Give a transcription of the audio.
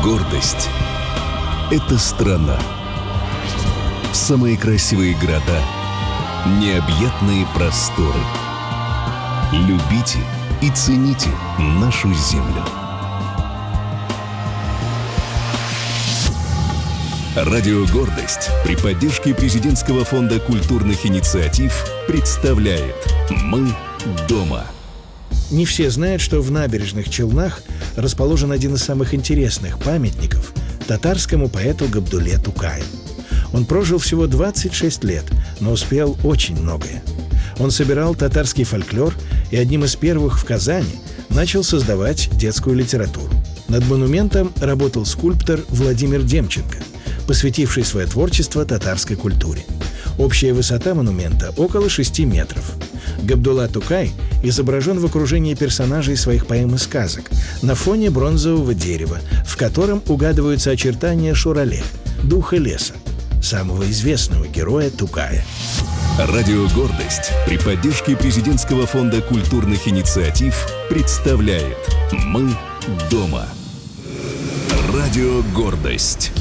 Гордость – это страна. Самые красивые города, необъятные просторы. Любите и цените нашу землю. Радио «Гордость» при поддержке Президентского фонда культурных инициатив представляет «Мы дома». Не все знают, что в Набережных Челнах расположен один из самых интересных памятников татарскому поэту Габдулле Тукаю. Он прожил всего 26 лет, но успел очень многое. Он собирал татарский фольклор и одним из первых в Казани начал создавать детскую литературу. Над монументом работал скульптор Владимир Демченко, посвятивший свое творчество татарской культуре. Общая высота монумента около 6 метров. Габдулла Тукай изображен в окружении персонажей своих поэм и сказок на фоне бронзового дерева, в котором угадываются очертания Шурале, духа леса, самого известного героя Тукая. Радио «Гордость» при поддержке Президентского фонда культурных инициатив представляет «Мы дома». Радио «Гордость».